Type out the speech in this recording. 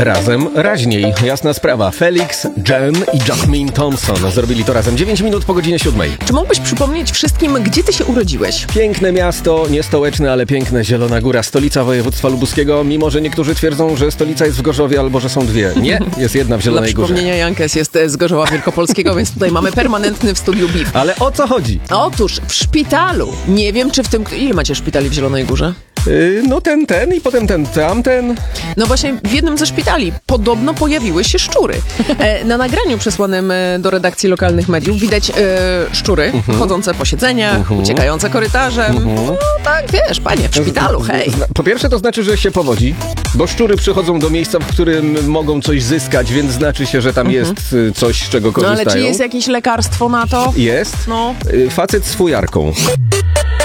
Razem raźniej. Jasna sprawa. Felix, Jen i Jasmine Thompson zrobili to razem. 9 minut po godzinie 7. Czy mógłbyś przypomnieć wszystkim, gdzie ty się urodziłeś? Piękne miasto, nie stołeczne, ale piękne. Zielona Góra, stolica województwa lubuskiego. Mimo że niektórzy twierdzą, że stolica jest w Gorzowie albo że są dwie. Nie, jest jedna w Zielonej Dla Górze. przypomnienia, Jankes jest z Gorzowa Wielkopolskiego, więc tutaj mamy permanentny w studiu BIF. Ale o co chodzi? Otóż w szpitalu, nie wiem czy w tym... Ile macie szpitali w Zielonej Górze? No ten i potem tamten. No właśnie w jednym ze szpitali podobno pojawiły się szczury. Na nagraniu przesłanym do redakcji lokalnych mediów widać szczury chodzące po siedzeniach, uciekające korytarzem. No tak, wiesz, panie, w szpitalu, hej. Po pierwsze to znaczy, że się powodzi, bo szczury przychodzą do miejsca, w którym mogą coś zyskać, więc znaczy się, że tam jest coś, z czego No korzystają. ale czy jest jakieś lekarstwo na to? Jest. No. Facet z fujarką.